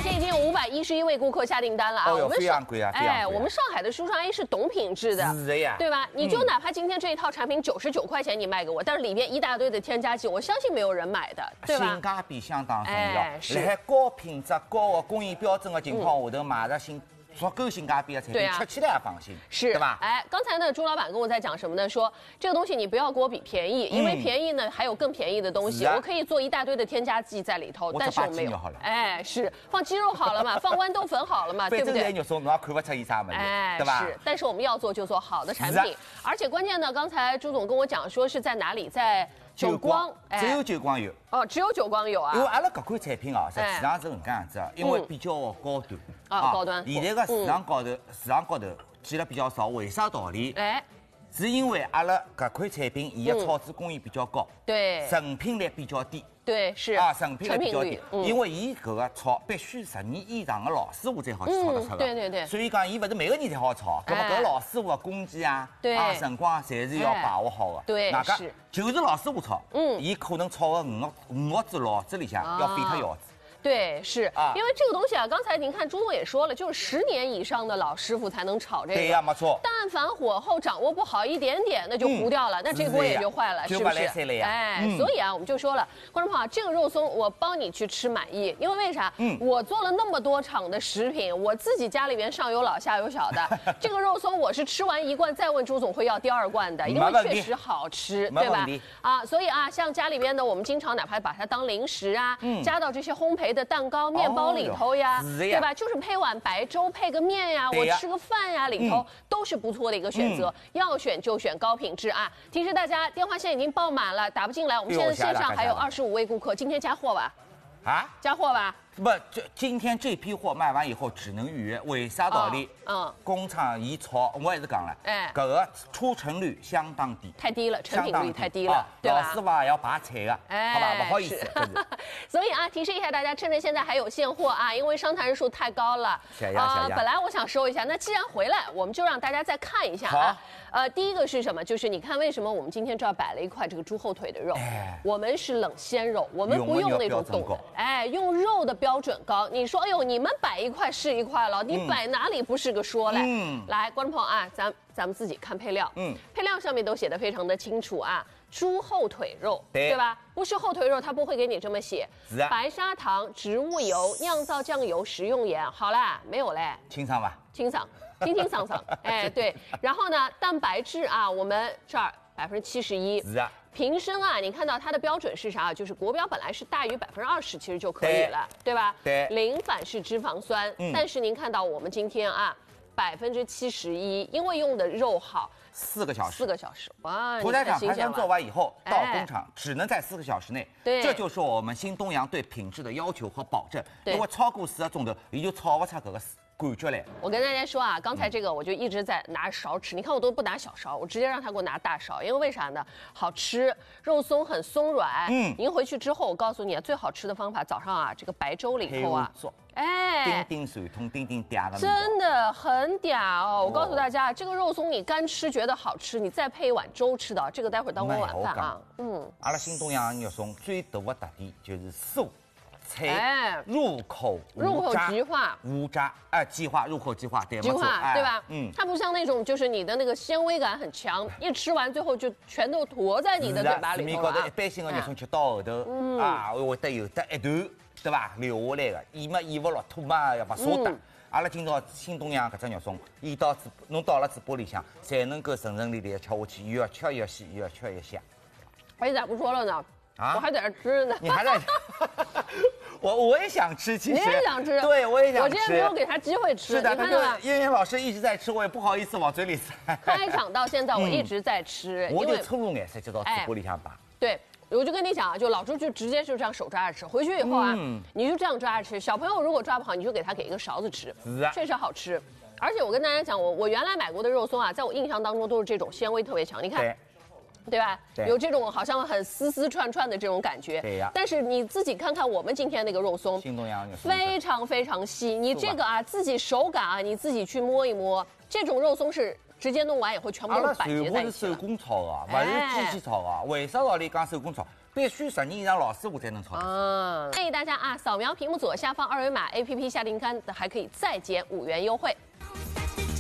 现在已经有511位顾客下订单了啊！ 哦哟，非常贵啊！ 我们上海的舒尚 A 是懂品质的， 是的呀， 对吧？你就哪怕今天这一套产品99块钱你卖给我，但是里面一大堆的添加剂，我相信没有人买的，对吧？ 性价比相当重要， 是在高品质、高的工艺标准的情况下头，买着足够性价比的产品，吃起来也放心， 是， 对吧？ 哎，刚才呢，朱老板跟我在讲什么呢？说这个东西你不要给我比便宜，因为便宜呢还有更便宜的东西，我可以做一大堆的添加剂在里头，但是我没有。哎，是放鸡肉好了嘛，放豌豆粉好了嘛，对不对？ 反正肉松，侬也看不出伊啥问题，对吧？ 是，但是我们要做就做好的产品，而且关键呢，刚才朱总跟我讲说是在哪里，在久光， 只有久光有。 哦，只有久光有啊。 因为阿拉搿款产品啊，实际上是搿能介样子，因为比较高端。 高端。 现在个市场高头见了比较少，为啥道理？ 哎， 是因为阿拉搿款产品，伊的炒制工艺比较高， 对， 成品率比较低。 对，是啊，成品率比较低，因为伊搿个炒必须10年以上的老师傅才好去炒得出的。 对对对。 所以讲，伊勿是每个人才好炒，搿么搿老师傅的工期啊，辰光侪是要把握好的。 对， 是。就是老师傅炒，伊可能炒个5个子6子里向要飞脱腰子。 对，是因为这个东西啊，刚才您看朱总也说了，就是10年以上的老师傅才能炒这个。 对呀，没错。 但凡火候掌握不好一点点，那就糊掉了，那这锅也就坏了，是不是？哎，所以啊，我们就说了，观众朋友，这个肉松我帮你去吃满意，因为为啥？我做了那么多场的食品，我自己家里边上有老下有小的，这个肉松我是吃完1罐再问朱总会要第2罐的，因为确实好吃，对吧？啊，所以啊，像家里边的，我们经常哪怕把它当零食啊，加到这些烘焙的蛋糕、面包里头呀，对吧？就是配碗白粥，配个面呀，我吃个饭呀，里头都是不错的一个选择。要选就选高品质啊！提示大家，电话线已经爆满了，打不进来。我们现在线上还有25位顾客，今天加货吧？啊，加货吧？ 不，今天这批货卖完以后只能预约，为啥道理？工厂一炒，我也是讲了，搿个出成率相当低， 太低了，成品率太低了，对吧？ 老师傅也要排菜的，好吧？不好意思， 所以啊，提示一下大家，趁着现在还有现货啊，因为商谈人数太高了。本来我想说一下，那既然回来，我们就让大家再看一下啊。第一个是什么？就是你看为什么我们今天这儿摆了一块这个猪后腿的肉？我们是冷鲜肉，我们不用那种冻的，用肉的标准高。你说，哎呦，你们摆一块是一块了，你摆哪里不是个说嘞？来，观众朋友啊，咱们自己看配料，配料上面都写的非常的清楚啊。猪后腿肉，对吧？不是后腿肉，它不会给你这么写。白砂糖、植物油、酿造酱油、食用盐。好啦，没有嘞。 清爽吧？ 清爽，清清爽爽。哎，对。然后呢，蛋白质啊，我们这儿71%。 是啊。 瓶身啊，你看到它的标准是啥？就是国标本来是大于20%，其实就可以了，对吧？ 对。 零反式脂肪酸，但是您看到我们今天啊，71%，因为用的肉好。 4个小时， 哇！ 屠宰场排山做完以后，到工厂只能在4个小时内。 对， 这就是我们新东阳对品质的要求和保证。如果超过4个钟头，也就炒不出这个感觉来。 我跟大家说啊，刚才这个我就一直在拿勺吃，你看我都不拿小勺，我直接让他给我拿大勺，因为为啥呢？好吃，肉松很松软。您回去之后，我告诉你啊，最好吃的方法，早上啊，这个白粥里头啊。 叮叮水通，叮叮嗲的， 真的很嗲哦！我告诉大家，这个肉松你干吃觉得好吃，你再配一碗粥吃的，这个待会儿当我晚饭啊。 阿拉新东阳肉松最大的特点就是素菜入口即化， 即化入口即化，对， 即化对吧？它不像那种就是你的那个纤维感很强，一吃完最后就全都坨在你的嘴巴里头了。 一般性的肉松吃到后头会得有得一段。对吧？留下来的，伊嘛咽不落，吐嘛要把沙打。阿拉今朝新东阳搿只肉松，侬到了嘴巴里向，才能够顺顺利利的吃下去，越吃越细，越吃越香。 哎，咋不说了呢？我还在这吃呢。 你还在？我也想吃，其实你也想吃， 对，我也想吃。 我今天没有给他机会吃， 是的， 你看到吗？ 燕燕老师一直在吃，我也不好意思往嘴里塞。 开场到现在我一直在吃， 我就粗鲁眼色就到嘴巴里向吧。 对。我就跟你讲啊，就老朱就直接就这样手抓着吃，回去以后啊，你就这样抓着吃。小朋友如果抓不好，你就给他给一个勺子吃，确实好吃。而且我跟大家讲，我原来买过的肉松啊，在我印象当中都是这种纤维特别强，你看，对吧？有这种好像很丝串串的这种感觉。 对呀。 但是你自己看看我们今天那个肉松， 新东阳非常非常细。你这个啊，自己手感啊，你自己去摸一摸，这种肉松是。直接弄完以后全部都是板结在一起了。 阿拉全部是手工炒的，不是机器炒的。为啥道理讲手工炒？ 必须10年以上老师傅才能炒得。 建议大家啊，扫描屏幕左下方2维码 ，APP 下订单还可以再减5元优惠。